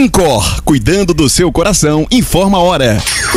Incor, cuidando do seu coração, informa a hora.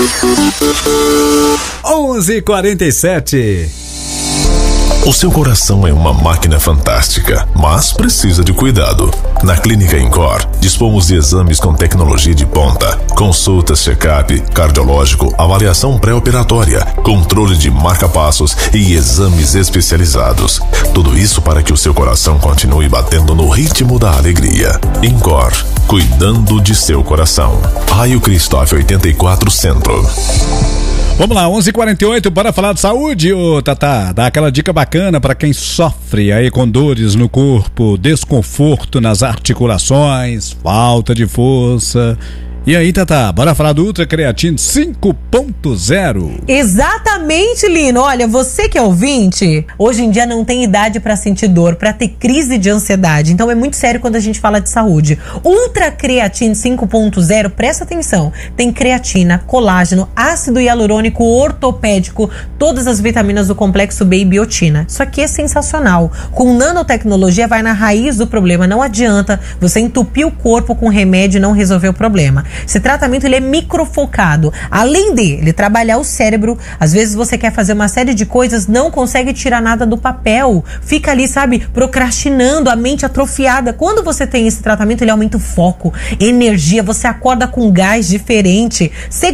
11h47. O seu coração é uma máquina fantástica, mas precisa de cuidado. Na Clínica Incor, dispomos de exames com tecnologia de ponta, consultas, check-up, cardiológico, avaliação pré-operatória, controle de marca-passos e exames especializados. Tudo isso para que o seu coração continue batendo no ritmo da alegria. Incor, cuidando de seu coração. Raio Cristófe 84 Centro. Vamos lá, 11h48, bora falar de saúde, ô Tatá. Dá aquela dica bacana para quem sofre aí com dores no corpo, desconforto nas articulações, falta de força. E aí, Tatá, bora falar do Ultra Creatine 5.0. Exatamente, Lino. Olha, você que é ouvinte, hoje em dia não tem idade pra sentir dor, pra ter crise de ansiedade. Então é muito sério quando a gente fala de saúde. Ultra Creatine 5.0, presta atenção. Tem creatina, colágeno, ácido hialurônico ortopédico, todas as vitaminas do complexo B e biotina. Isso aqui é sensacional. Com nanotecnologia vai na raiz do problema. Não adianta você entupir o corpo com remédio e não resolver o problema. Esse tratamento ele é microfocado. Além de ele trabalhar o cérebro, às vezes você quer fazer uma série de coisas, não consegue tirar nada do papel. Fica ali, sabe, procrastinando, a mente atrofiada. Quando você tem esse tratamento, ele aumenta o foco, energia, você acorda com gás diferente.